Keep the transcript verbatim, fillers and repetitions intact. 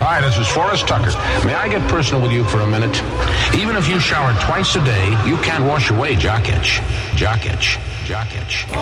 Hi, this is Forrest Tucker. May I get personal with you for a minute? Even if you shower twice a day, you can't wash away jock itch. Jock itch. Jock itch.